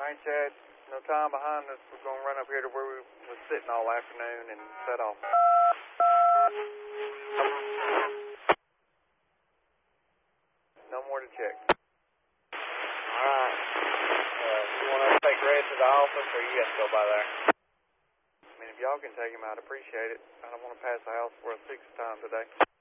Alright, Chad. No time behind us. We're going to run up here to where we was sitting all afternoon and set off. No more to check. Alright. You want us to take Red to the office, or you got to go by there? I mean, if y'all can take him, I'd appreciate it. I don't want to pass the house for a sixth time today.